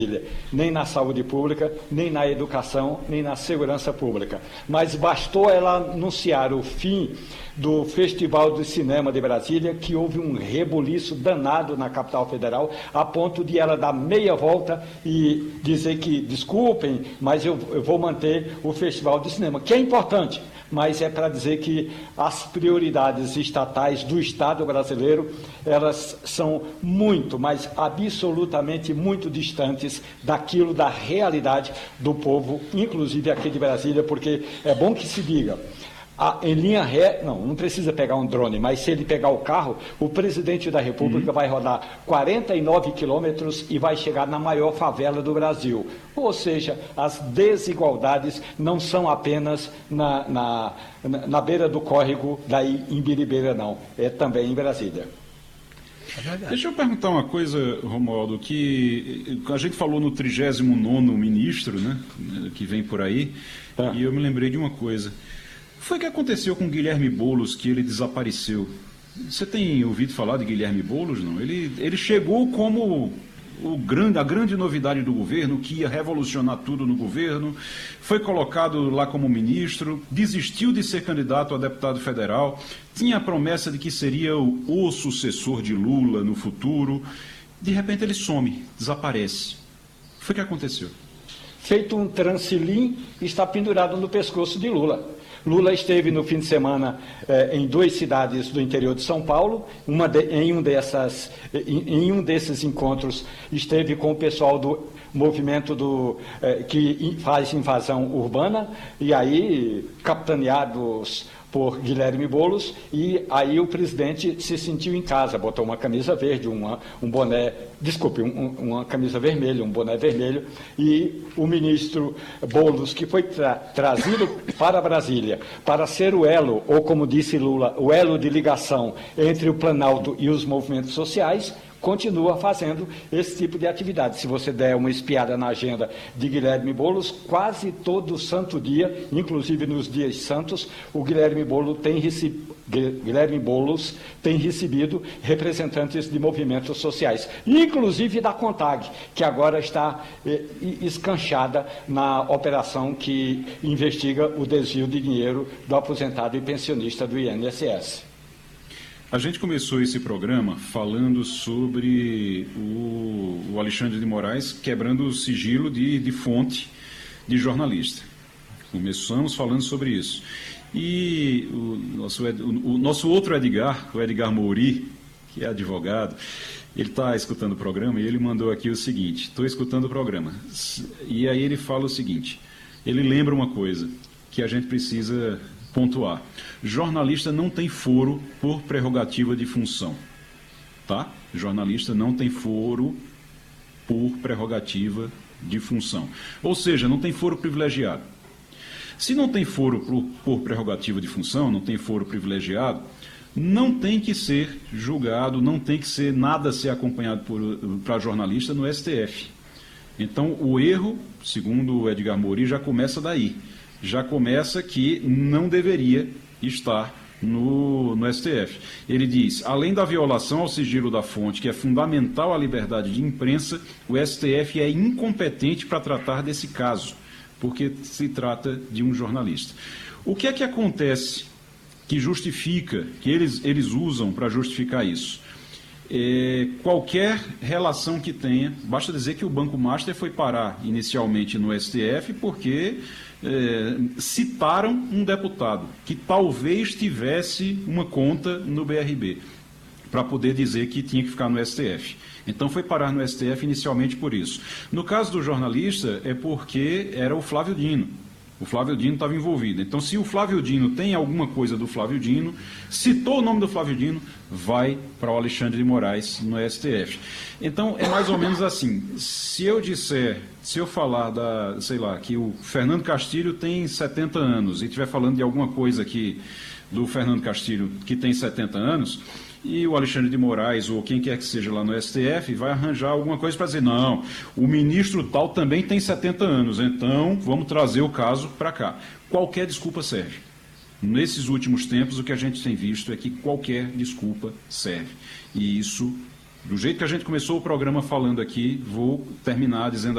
nem na saúde pública, nem na educação, nem na segurança pública. Mas bastou ela anunciar o fim do Festival de Cinema de Brasília, que houve um rebuliço danado na capital federal, a ponto de ela dar meia volta e dizer que, desculpem, mas eu vou manter o Festival de Cinema, que é importante, mas é para dizer que as prioridades estatais do Estado brasileiro, elas são muito, mas absolutamente muito distantes daquilo da realidade do povo, inclusive aqui de Brasília, porque é bom que se diga, em linha ré, não precisa pegar um drone, mas se ele pegar o carro, o presidente da República vai rodar 49 quilômetros e vai chegar na maior favela do Brasil. Ou seja, as desigualdades não são apenas na beira do córrego, daí em Biribeira, não. É também em Brasília. Deixa eu perguntar uma coisa, Romualdo, que a gente falou no 39º ministro, né, que vem por aí, e eu me lembrei de uma coisa. O que foi que aconteceu com Guilherme Boulos, que ele desapareceu? Você tem ouvido falar de Guilherme Boulos, não? Ele chegou como a grande novidade do governo, que ia revolucionar tudo no governo, foi colocado lá como ministro, desistiu de ser candidato a deputado federal, tinha a promessa de que seria o sucessor de Lula no futuro. De repente ele some, desaparece. O que foi que aconteceu? Feito um transilim, está pendurado no pescoço de Lula. Lula esteve no fim de semana em 2 cidades do interior de São Paulo. Em um desses encontros esteve com o pessoal do movimento que faz invasão urbana, e aí capitaneados por Guilherme Boulos, e aí o presidente se sentiu em casa, botou uma camisa verde, uma camisa vermelha, um boné vermelho, e o ministro Boulos, que foi trazido para Brasília para ser o elo, ou como disse Lula, o elo de ligação entre o Planalto e os movimentos sociais, continua fazendo esse tipo de atividade. Se você der uma espiada na agenda de Guilherme Boulos, quase todo santo dia, inclusive nos dias santos, o Guilherme Boulos tem recebido representantes de movimentos sociais, inclusive da CONTAG, que agora está escanchada na operação que investiga o desvio de dinheiro do aposentado e pensionista do INSS. A gente começou esse programa falando sobre o Alexandre de Moraes quebrando o sigilo de fonte de jornalista. Começamos falando sobre isso. E o nosso outro Edgar, o Edgar Mouri, que é advogado, ele está escutando o programa e ele mandou aqui o seguinte: estou escutando o programa. E aí ele fala o seguinte, ele lembra uma coisa que a gente precisa pontuar. Jornalista não tem foro por prerrogativa de função, tá? Jornalista não tem foro por prerrogativa de função. Ou seja, não tem foro privilegiado. Se não tem foro por prerrogativa de função, não tem foro privilegiado, não tem que ser julgado, não tem que ser nada ser acompanhado para jornalista no STF. Então, o erro, segundo o Edgar Mouri, já começa daí. Já começa que não deveria estar no STF. Ele diz, além da violação ao sigilo da fonte, que é fundamental à liberdade de imprensa, o STF é incompetente para tratar desse caso, porque se trata de um jornalista. O que é que acontece que justifica, que eles usam para justificar isso? Qualquer relação que tenha, basta dizer que o Banco Master foi parar inicialmente no STF porque citaram um deputado que talvez tivesse uma conta no BRB, para poder dizer que tinha que ficar no STF. Então foi parar no STF inicialmente por isso. No caso do jornalista, é porque era o Flávio Dino. O Flávio Dino estava envolvido. Então, se o Flávio Dino tem alguma coisa do Flávio Dino, citou o nome do Flávio Dino, vai para o Alexandre de Moraes no STF. Então, é mais ou menos assim. Se eu falar que o Fernando Castilho tem 70 anos e estiver falando de alguma coisa aqui do Fernando Castilho que tem 70 anos, e o Alexandre de Moraes, ou quem quer que seja lá no STF, vai arranjar alguma coisa para dizer, não, o ministro tal também tem 70 anos, então vamos trazer o caso para cá. Qualquer desculpa serve. Nesses últimos tempos, o que a gente tem visto é que qualquer desculpa serve. E isso, do jeito que a gente começou o programa falando aqui, vou terminar dizendo